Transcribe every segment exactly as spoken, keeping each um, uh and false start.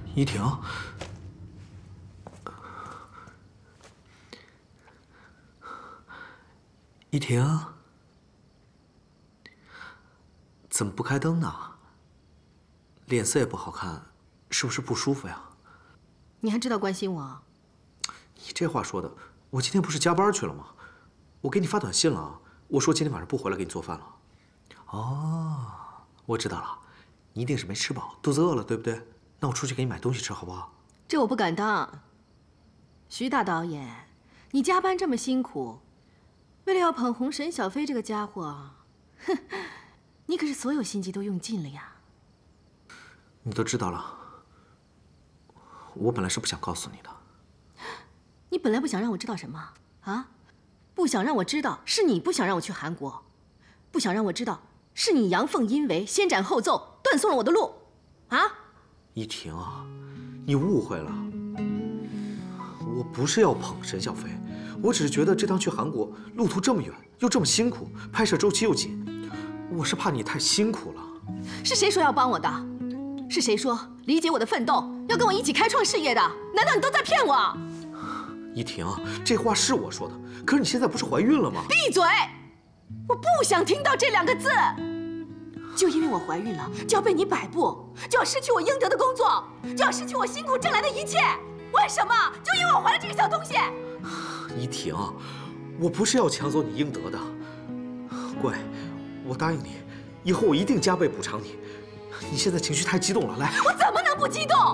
依婷，依婷，怎么不开灯呢？脸色也不好看，是不是不舒服呀？ 你还知道关心我？ 你这话说的，我今天不是加班去了吗？我给你发短信了，我说今天晚上不回来给你做饭了。哦，我知道了，你一定是没吃饱，肚子饿了，对不对？那我出去给你买东西吃，好不好？ 这我不敢当。徐大导演，你加班这么辛苦，为了要捧红沈小飞这个家伙，哼，你可是所有心机都用尽了呀。 你都知道了，我本来是不想告诉你的。 你本来不想让我知道什么啊？不想让我知道是你不想让我去韩国，不想让我知道是你阳奉阴违、先斩后奏，断送了我的路，啊？ 依婷啊，你误会了，我不是要捧沈小飞，我只是觉得这趟去韩国路途这么远，又这么辛苦，拍摄周期又紧，我是怕你太辛苦了。 是谁说要帮我的？是谁说理解我的奋斗，要跟我一起开创事业的？难道你都在骗我？ 依婷，这话是我说的，可是你现在不是怀孕了吗？ 闭嘴！我不想听到这两个字。就因为我怀孕了，就要被你摆布，就要失去我应得的工作，就要失去我辛苦挣来的一切。为什么？就因为我怀了这个小东西。 依婷，我不是要抢走你应得的，乖，我答应你，以后我一定加倍补偿你。你现在情绪太激动了，来， 我怎么能不激动？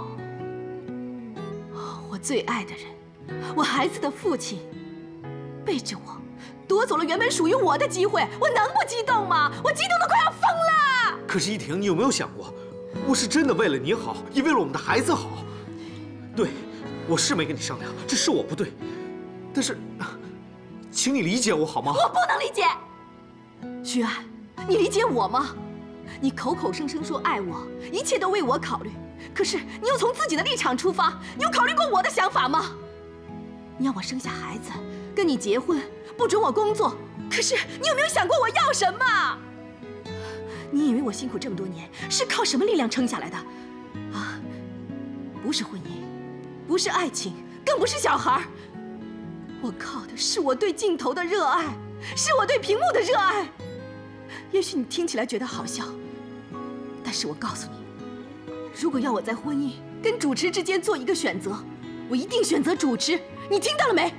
我最爱的人，我孩子的父亲，背着我，夺走了原本属于我的机会，我能不激动吗？我激动的快要疯了。 可是依婷，你有没有想过，我是真的为了你好，也为了我们的孩子好。对，我是没跟你商量，这是我不对，但是，请你理解我好吗？ 我不能理解。徐安，你理解我吗？你口口声声说爱我，一切都为我考虑，可是你又从自己的立场出发，你有考虑过我的想法吗？你要我生下孩子，跟你结婚，不准我工作，可是你有没有想过我要什么？你以为我辛苦这么多年是靠什么力量撑下来的？啊，不是婚姻，不是爱情，更不是小孩，我靠的是我对镜头的热爱，是我对屏幕的热爱。也许你听起来觉得好笑，但是我告诉你，如果要我在婚姻跟主持之间做一个选择，我一定选择主持。你听到了没？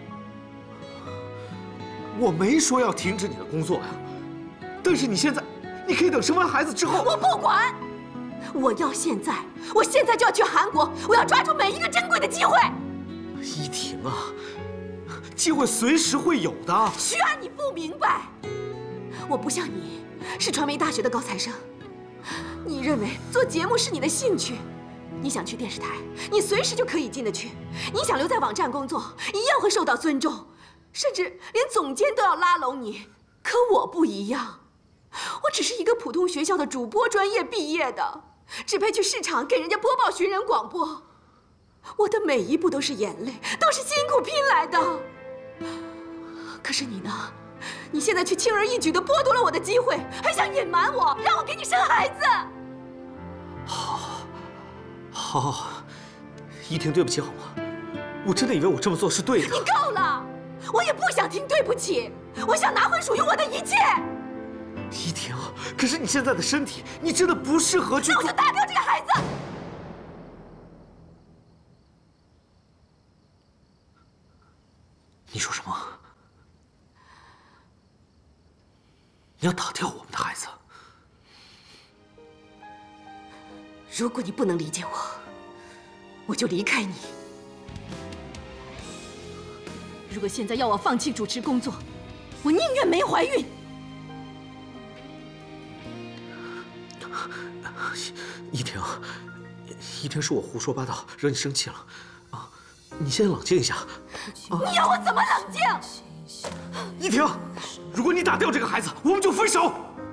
我没说要停止你的工作呀，但是你现在，你可以等生完孩子之后。 我不管，我要现在，我现在就要去韩国，我要抓住每一个珍贵的机会。 依婷啊，机会随时会有的。 徐安，你不明白，我不像你。是传媒大学的高材生，你认为做节目是你的兴趣？你想去电视台，你随时就可以进得去；你想留在网站工作，一样会受到尊重，甚至连总监都要拉拢你。可我不一样，我只是一个普通学校的主播专业毕业的，只配去市场给人家播报寻人广播。我的每一步都是眼泪，都是辛苦拼来的。可是你呢？你现在却轻而易举地剥夺了我的机会，还想隐瞒我，让我给你生孩子。 好，好，依婷，对不起好吗？我真的以为我这么做是对的。 你够了，我也不想听对不起，我想拿回属于我的一切。 依婷，可是你现在的身体，你真的不适合去。 那我就打掉这个孩子。 你说什么？你要打掉我们的孩子？ 如果你不能理解我，我就离开你。如果现在要我放弃主持工作，我宁愿没怀孕。 依婷，依婷，是我胡说八道，惹你生气了啊！你先冷静一下。 啊、你要我怎么冷静？ 依婷，如果你打掉这个孩子，我们就分手。